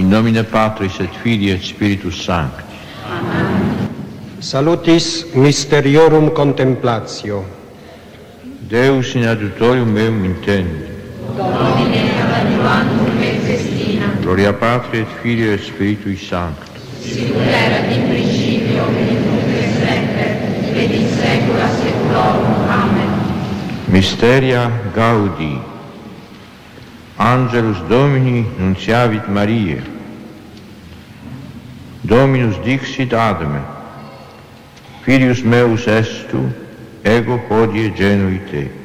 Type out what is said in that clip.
In nomine Patris et Filii et Spiritus Sancti. Amen. Salutis mysteriorum contemplatio. Deus in adjutorium meum intende. Domine ad adiuvantum me festina. Gloria Patri et Filii et Spiritui Sancti. Sicut erat in principio, et nunc et semper, et in saecula saeculorum. Amen. Mysteria Gaudi. Angelus Domini nunciavit Mariae. Dominus dixit Adame: Filius meus est tu, ego hodie genui te.